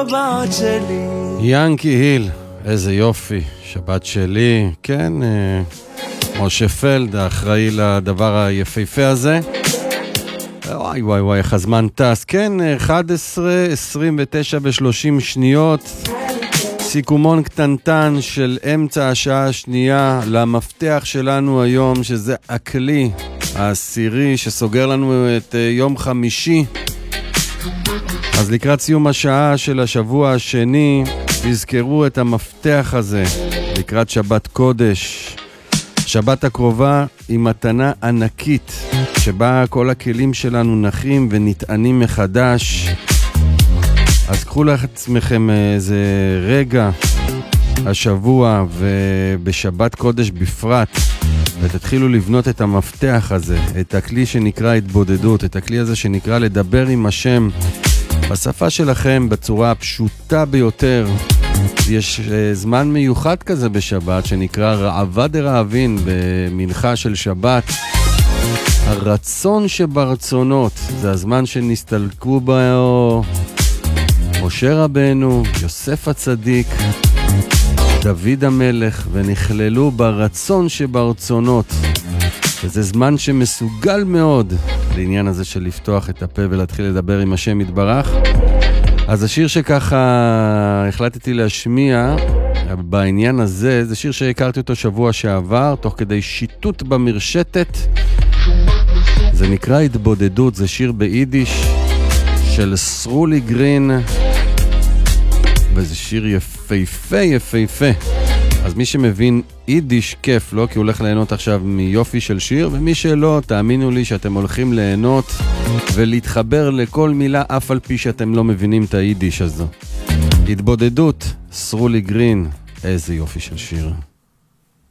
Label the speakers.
Speaker 1: שבת שלי.
Speaker 2: ינקי היל, איזה יופי, שבת שלי. כן, משה פלד, האחראי לדבר היפהפה הזה. וואי וואי וואי, איך הזמן טס. כן, 11, 29 ו-30 שניות. סיכומון קטנטן של אמצע השעה השנייה למפתח שלנו היום, שזה הכלי העשירי שסוגר לנו את יום חמישי. אז לקראת סיום השעה של השבוע השני, תזכרו את המפתח הזה לקראת שבת קודש. שבת הקרובה היא מתנה ענקית שבה כל הכלים שלנו נחים ונטענים מחדש. אז קחו לעצמכם איזה רגע השבוע ובשבת קודש בפרט, ותתחילו לבנות את המפתח הזה, את הכלי שנקרא התבודדות, את הכלי הזה שנקרא לדבר עם השם בשפה שלכם בצורה הפשוטה ביותר. יש זמן מיוחד כזה בשבת שנקרא רעבה דרעבין במנחה של שבת. הרצון שברצונות, זה הזמן שנסתלקו בו משה רבנו, יוסף הצדיק, דוד המלך, ונכללו ברצון שברצונות. וזה זמן שמסוגל מאוד לעניין הזה של לפתוח את הפה ולהתחיל לדבר עם השם יתברך. אז השיר שככה החלטתי להשמיע בעניין הזה, זה שיר שהכרתי אותו שבוע שעבר, תוך כדי שיטוט במרשתת. זה נקרא התבודדות, זה שיר ביידיש של סרולי גרין, וזה שיר יפהפה יפהפה. אז מי שמבין יידיש כיף לו, כי הוא הולך ליהנות עכשיו מיופי של שיר, ומי שלא, תאמינו לי שאתם הולכים ליהנות ולהתחבר לכל מילה, אף על פי שאתם לא מבינים את היידיש הזו. התבודדות, סרולי גרין, איזה יופי של שיר.